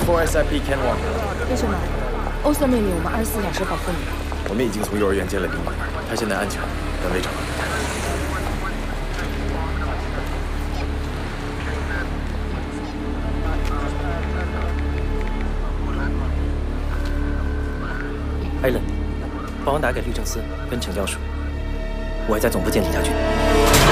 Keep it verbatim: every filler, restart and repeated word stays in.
four S I P Ken Wang。 为什么？欧瑟命令我们二十四小时保护你。 我们已经从幼儿园接了丁满，他现在安全，本围长。 艾伦，帮我打给律政司跟陈教授，我还在总部见底下去。